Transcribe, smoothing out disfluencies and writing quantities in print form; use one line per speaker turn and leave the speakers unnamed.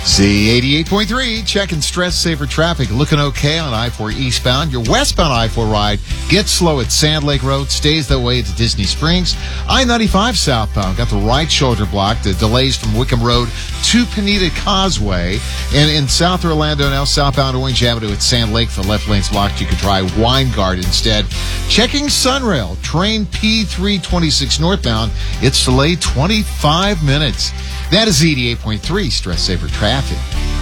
Z88.3, checking stress saver traffic. Looking okay on I-4 eastbound. Your westbound I-4 ride gets slow at Sand Lake Road, stays that way to Disney Springs. I-95 southbound got the right shoulder blocked. The delays from Wickham Road to Pineda Causeway. And in South Orlando now, southbound Orange Avenue at Sand Lake, the left lane's blocked. You could try Weingard instead. Checking Sunrail, train P326 northbound. It's delayed 25 minutes. That is Z88.3 stress saver traffic.